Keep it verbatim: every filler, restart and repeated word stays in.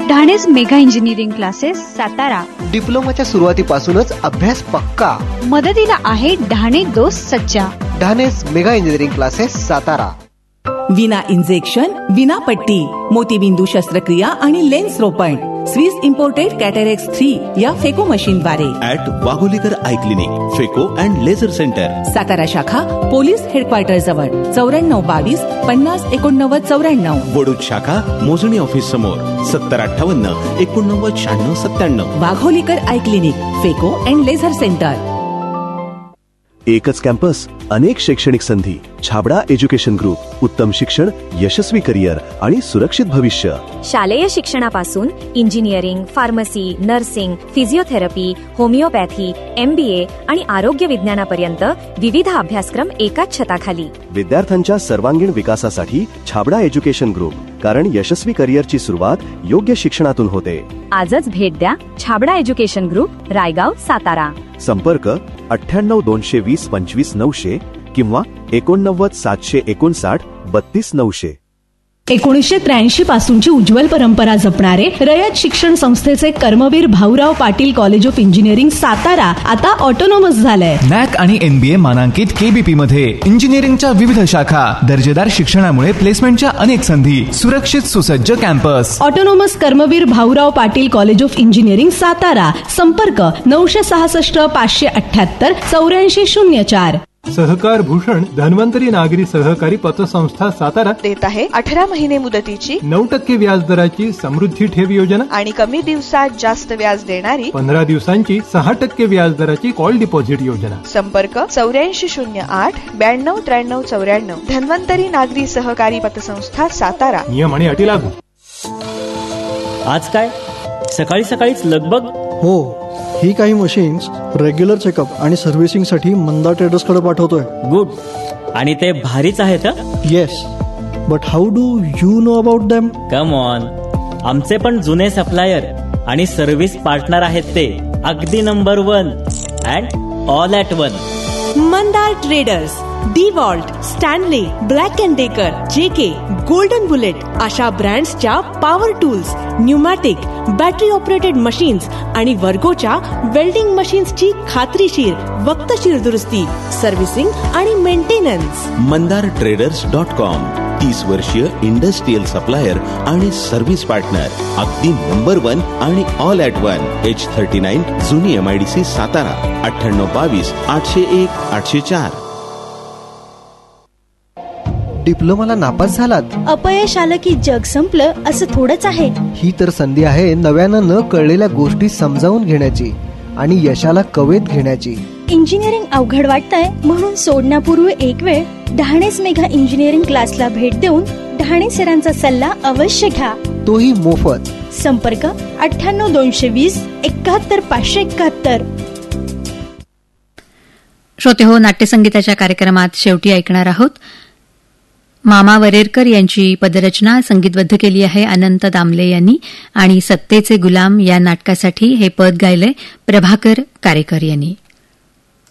ढाणेस mega engineering classes Satara. डिप्लोमाच्या सुरुवातीपासूनच अभ्यास पक्का. मदतीला आहे ढाणे दोस्त सच्चा. ढाणेस मेगा इंजिनिअरिंग क्लासेस सातारा. विना इंजेक्शन, विना पट्टी, मोतीबिंदू शस्त्रक्रिया आणि लेन्स रोपण. स्विस इम्पोर्टेड कॅटरेक्स थ्री या फेको मशीनद्वारे. ऍट वाघोलीकर आय क्लिनिक, फेको अँड लेझर सेंटर, सातारा शाखा पोलीस हेडक्वार्टर जवळ. चौऱ्याण्णव बावीस पन्नास एकोणनव्वद चौऱ्याण्णव. वडूज शाखा मोजणी ऑफिस समोर. सत्तर अठ्ठावन्न एकोणनव्वद शहाण्णव सत्त्याण्णव. वाघोलीकर आय क्लिनिक, फेको अँड लेझर सेंटर. एकच कॅम्पस, अनेक शैक्षणिक संधी. Chhabra education group. उत्तम शिक्षण, यशस्वी करिअर आणि सुरक्षित भविष्य. शालेय शिक्षणापासून engineering, pharmacy, nursing, physiotherapy, homeopathy, MBA आणि आरोग्य विज्ञानापर्यंत विविध अभ्यासक्रम एकाच छताखाली. विद्यार्थ्यांच्या सर्वांगीण विकासासाठी छाबडा एज्युकेशन ग्रुप, कारण यशस्वी करिअरची सुरुवात योग्य शिक्षणातून होते. आजच भेट द्या छाबडा एज्युकेशन ग्रुप, रायगाव, सातारा. संपर्क अठ्ठ्याण्णव दोनशे वीस पंचवीस नऊशे किंवा एकोणनव्वद सातशे एकोणसाठ बत्तीस नऊशे. एकोणीसशे त्र्याऐंशी पासूनची उज्ज्वल परंपरा जपणारे रयत शिक्षण संस्थेचे Karmaveer Bhaurao Patil college of engineering Satara आता ऑटोनॉमस झालंय. नॅक आणि एनबीए मानांकित केबीपी मध्ये इंजिनिअरिंगच्या विविध शाखा, दर्जेदार शिक्षणामुळे प्लेसमेंटच्या अनेक संधी, सुरक्षित सुसज्ज campus. Autonomous Karmaveer Bhaurao Patil college of engineering Satara. संपर्क नऊशे सहासष्ट पाचशे अठ्याहत्तर चौऱ्याऐंशी शून्य चार. सहकार भूषण धन्वंतरी नागरी सहकारी पतसंस्था सातारा देत आहे अठरा महिने मुदतीची नऊ टक्के व्याज दराची समृद्धी ठेव योजना आणि कमी दिवसात जास्त व्याज देणारी पंधरा दिवसांची सहा टक्के व्याज दराची कॉल डिपॉझिट योजना. संपर्क चौऱ्याऐंशी शून्य आठ ब्याण्णव त्र्याण्णव चौऱ्याण्णव. धन्वंतरी नागरी सहकारी पतसंस्था सातारा. नियम आणि अटी लागू. आज काय सकाळी सकाळीच लगबग? हो, ही काही मशीन्स रेग्युलर चेकअप आणि सर्व्हिसिंगसाठी मंदा ट्रेडर्स कडे पाठवतोय. गुड. आणि ते भारीच आहेत. Yes, but how do you know about them? Come on, आमचे पण जुने सप्लायर आणि सर्व्हिस पार्टनर आहेत ते. अगदी number one and all at one. Mandar traders, D Walt, Stanley, black and decker, जे के, गोल्डन बुलेट अशा ब्रँड्सच्या power tools, pneumatic, battery operated machines आणि वर्गोच्या वेल्डिंग मशीन्सची खात्रीशीर वक्तशीर दुरुस्ती, सर्व्हिसिंग आणि maintenance. Mandar traders dot com. तीस वर्षीय इंडस्ट्रियल सप्लायर आणि सर्व्हिस पार्टनर. अगदी नंबर वन आणि all at one. H thirty nine जुनी एमआयडीसी सातारा. अठ्ठ्याण्णव बावीस आठशे एक आठशे चार. डिप्लोमाला नापास झालात? अपयश आलं की जग संपलं असं थोडंच आहे. ही तर संधी आहे नव्यानं न कळलेल्या गोष्टी समजावून घेण्याची आणि यशाला कवेत घेण्याची. इंजिनिअरिंग अवघड वाटतंय म्हणून सोडण्यापूर्वी एक वेळ ढाणेस मेगा इंजिनिअरिंग क्लासला भेट देऊन ढाणे सरांचा सल्ला अवश्य घ्या. तोही मोफत. संपर्क अठ्ठ्याण्णव दोनशे वीस एकाहत्तर पाचशे एकाहत्तर. श्रोते हो, नाट्यसंगीताच्या कार्यक्रमात शेवटी ऐकणार आहोत. मामा वरेरकर यांची पदरचना संगीतबद्ध केली आहे अनंत दामले यांनी आणि सत्तेचे गुलाम या नाटकासाठी हे पद गायलंय प्रभाकर कारेकर यांनी.